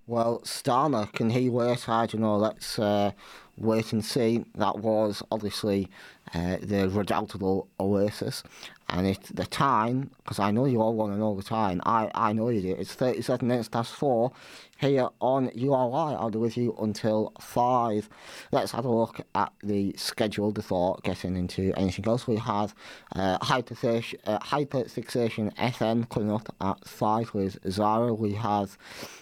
Well, Starmer, can he wait? I don't know. Let's wait and see. That was obviously the redoubtable Oasis. And at the time, because I know you all want to know the time, I know you do. It's 37 minutes past 4 here on URY. I'll be with you until 5. Let's have a look at the schedule before getting into anything else. We have Hyperfixation FM coming up at 5 with Zara. We have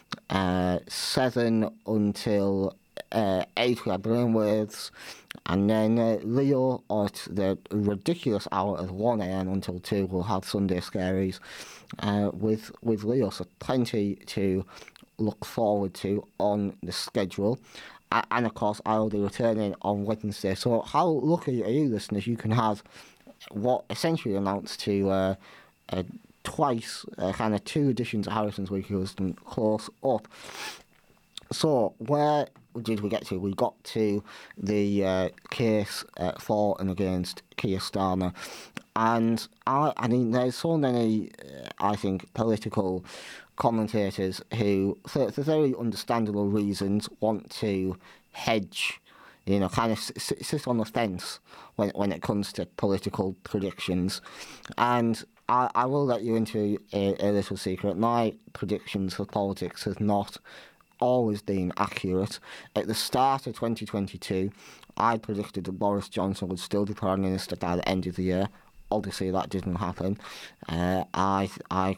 7 until 8 we have Brainwaves, and then Leo at the ridiculous hour of 1am until 2 we'll have Sunday Scaries with Leo, so plenty to look forward to on the schedule. And of course I'll be returning on Wednesday, so how lucky are you listeners? You can have what essentially amounts to twice, kind of 2 editions of Harrison's Weekly Wisdom close up. So, where did we get to? We got to the case for and against Keir Starmer. And I mean, there's so many, I think, political commentators who, for very understandable reasons, want to hedge, kind of sit on the fence when it comes to political predictions. And I will let you into a little secret. My predictions for politics have not always been accurate. At the start of 2022, I predicted that Boris Johnson would still be Prime Minister by the end of the year. Obviously, that didn't happen. I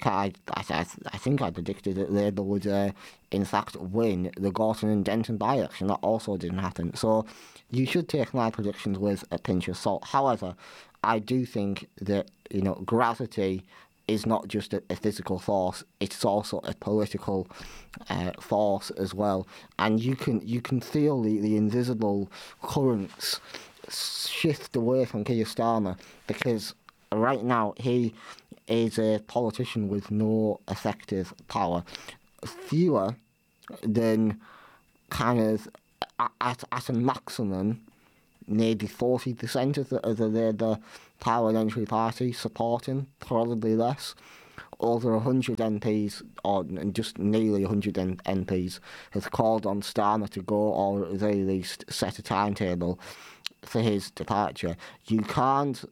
think I predicted that Labour would, in fact, win the Gorton and Denton by-election. That also didn't happen. So you should take my predictions with a pinch of salt. However, I do think that, gravity is not just a physical force, it's also a political force as well. And you can feel the invisible currents shift away from Keir Starmer, because right now he is a politician with no effective power. Fewer than kind of at a maximum maybe 40% of the Labour parliamentary party supporting, probably less. Over 100 MPs, or just nearly 100 MPs, have called on Starmer to go, or at the very least set a timetable for his departure. You can't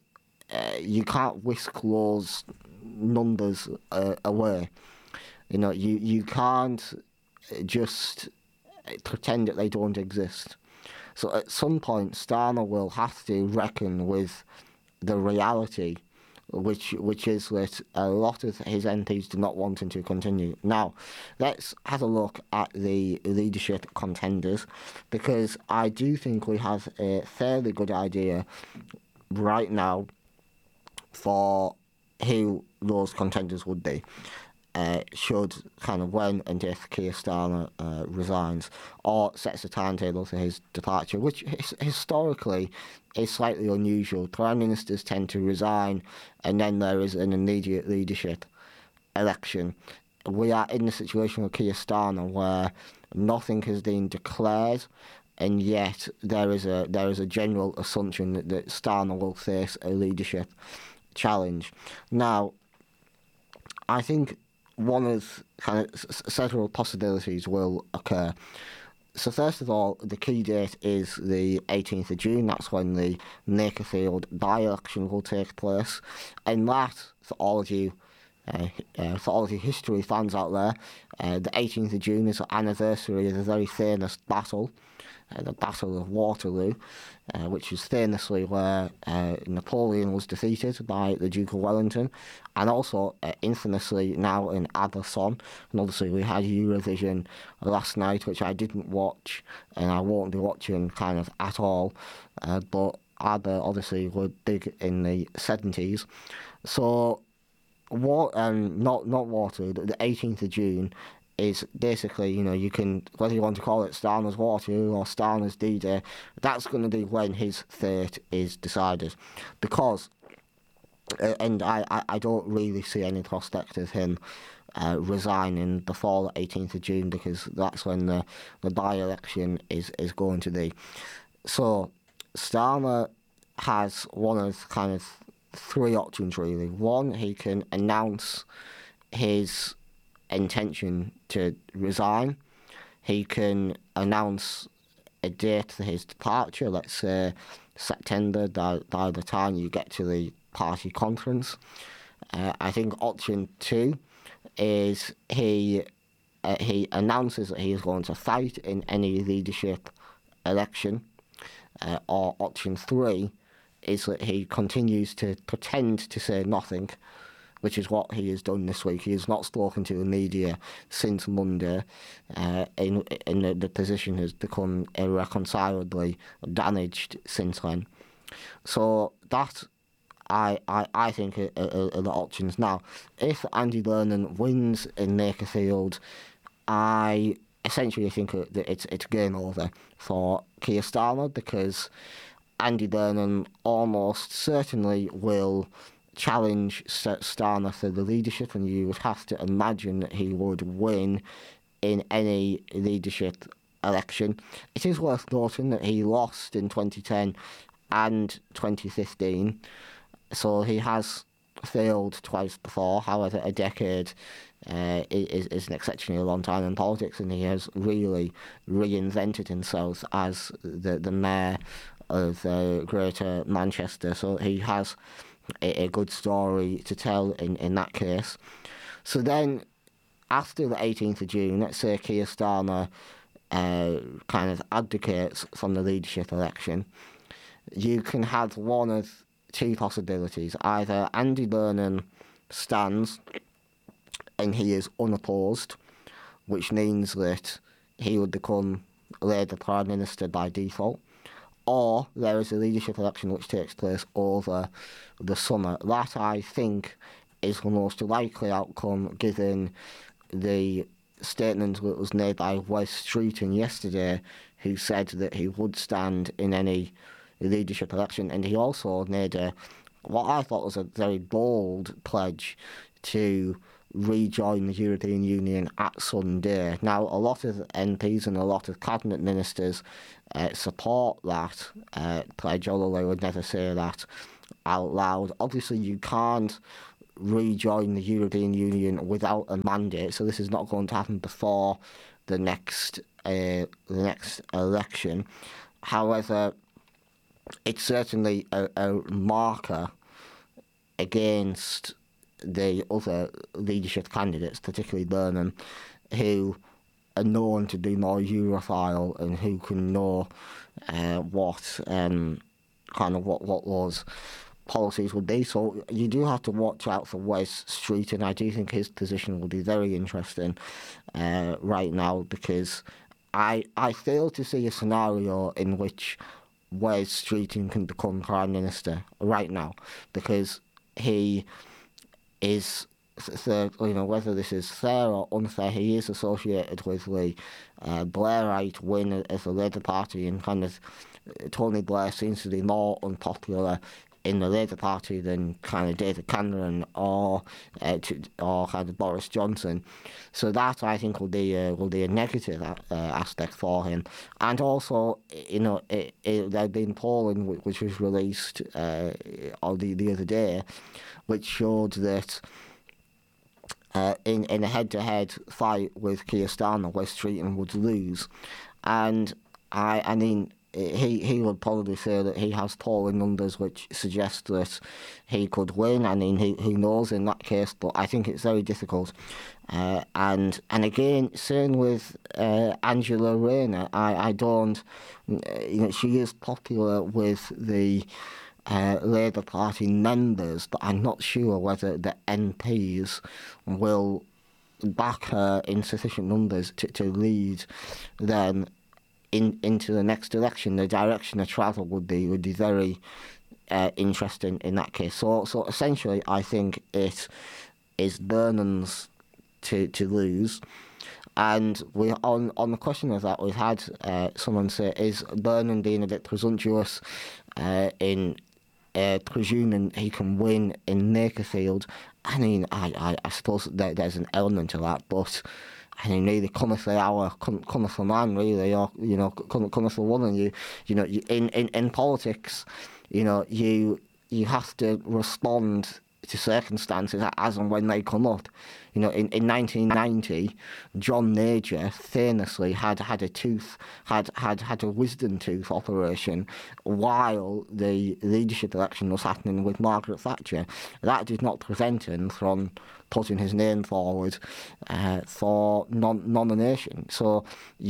whisk those numbers away. You can't just pretend that they don't exist. So at some point, Starmer will have to reckon with the reality, which is that a lot of his MPs do not want him to continue. Now, let's have a look at the leadership contenders, because I do think we have a fairly good idea right now for who those contenders would be. Should kind of when and if Keir Starmer resigns or sets a timetable for his departure, which historically is slightly unusual. Prime Ministers tend to resign and then there is an immediate leadership election. We are in the situation with Keir Starmer where nothing has been declared, and yet there is a general assumption that Starmer will face a leadership challenge. Now, I think one of kind of several possibilities will occur. So first of all, the key date is the 18th of June. That's when the Makerfield by-election will take place. And that, for all of you history fans out there, the 18th of June is the anniversary of a very famous battle, the Battle of Waterloo, which is famously where Napoleon was defeated by the Duke of Wellington, and also infamously now in Aberson. And obviously we had Eurovision last night, which I didn't watch, and I won't be watching kind of at all, but Aber obviously were big in the 70s. So not Waterloo, the 18th of June is basically, you can, whether you want to call it Starmer's Waterloo or Starmer's D-Day, that's going to be when his fate is decided. Because, and I don't really see any prospect of him resigning before the 18th of June, because that's when the by-election is going to be. So, Starmer has one of kind of 3 options, really. One, he can announce his intention to resign. he can announce a date for his departure, let's say September, by the time you get to the party conference. I think option 2 is he announces that he is going to fight in any leadership election, or option 3 is that he continues to pretend to say nothing, which is what he has done this week. He has not spoken to the media since Monday, in the position has become irreconcilably damaged since then. So that, I think, are the options. Now, if Andy Burnham wins in Lakerfield, I essentially think that it's game over for Keir Starmer, because Andy Burnham almost certainly will challenge Starmer for the leadership, and you would have to imagine that he would win in any leadership election. It is worth noting that he lost in 2010 and 2015, so he has failed twice before. However, a decade is an exceptionally long time in politics, and he has really reinvented himself as the mayor of Greater Manchester. So he has a good story to tell in that case. So then, after the 18th of June, let's say Keir Starmer kind of abdicates from the leadership election, you can have one of two possibilities. Either Andy Burnham stands and he is unopposed, which means that he would become Labour Prime Minister by default, or there is a leadership election which takes place over the summer. That, I think, is the most likely outcome, given the statement that was made by Wes Streeting yesterday, who said that he would stand in any leadership election, and he also made what I thought was a very bold pledge to rejoin the European Union at some day. Now, a lot of MPs and a lot of cabinet ministers support that pledge, although they would never say that out loud. Obviously, you can't rejoin the European Union without a mandate, so this is not going to happen before the next election. However, it's certainly a marker against the other leadership candidates, particularly Burnham, who are known to be more Europhile and who can know what those policies would be. So you do have to watch out for Wes Street, and I do think his position will be very interesting right now, because I fail to see a scenario in which Wes Streeting can become Prime Minister right now, because he is, whether this is fair or unfair, he is associated with the Blairite win of the Labour Party, and kind of Tony Blair seems to be more unpopular in the Labour Party than kind of David Cameron or kind of Boris Johnson. So that, I think, will be a negative aspect for him. And also, there'd been polling which was released the other day, which showed that in a head-to-head fight with Keir Starmer, Wes Streeting would lose. And I mean, he would probably say that he has polling numbers which suggest that he could win. I mean, who knows in that case, but I think it's very difficult. And again, same with Angela Rayner. I don't, she is popular with the Labour Party members, but I'm not sure whether the MPs will back her in sufficient numbers to lead them into the next election. The direction of travel would be very interesting in that case. So essentially, I think it is Burnham's to lose. And we on the question of that, we've had someone say, is Burnham being a bit presumptuous in presuming he can win in Lakerfield? I mean, I suppose there's an element to that, but I mean, really, cometh the hour, cometh the man, really, or cometh the woman. In politics, you have to respond to circumstances as and when they come up. In 1990, John Major famously had a wisdom tooth operation while the leadership election was happening with Margaret Thatcher. That did not prevent him from putting his name forward for nomination. So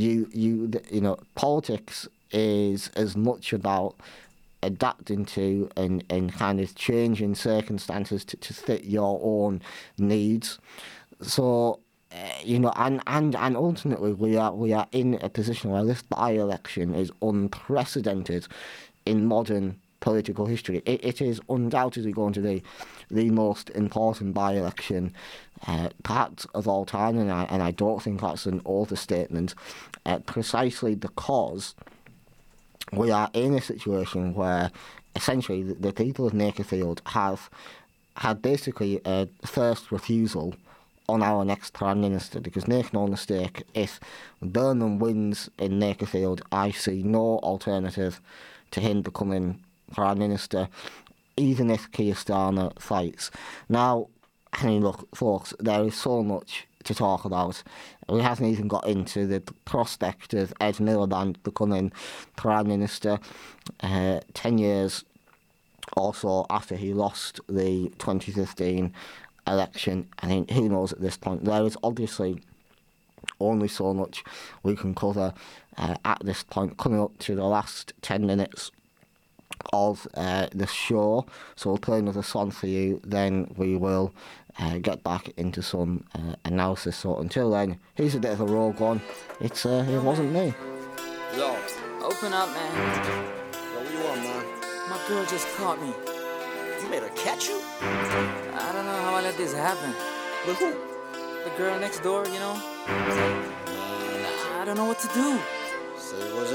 politics is as much about adapting to and kind of changing circumstances to fit your own needs. So and ultimately we are in a position where this by-election is unprecedented in modern political history. It is undoubtedly going to be the most important by-election perhaps of all time, and I don't think that's an overstatement, precisely because we are in a situation where essentially the people of Nakerfield have had basically a first refusal on our next Prime Minister, because make no mistake, if Burnham wins in Nakerfield, I see no alternative to him becoming Prime Minister, even if Keir Starmer fights. Now, I mean, look, folks, there is so much to talk about. We haven't even got into the prospect of Ed Miliband becoming Prime Minister 10 years or so after he lost the 2015 election. I mean, who knows at this point? There is obviously only so much we can cover at this point, coming up to the last 10 minutes of the show. So we'll play another song for you, then we will get back into some analysis. So until then, here's a bit of a rogue one. It wasn't me. Yo, open up, man. Yo, what you want, man? My girl just caught me. You made her catch you? I don't know how I let this happen. With who? The girl next door, I don't know what to do. Say what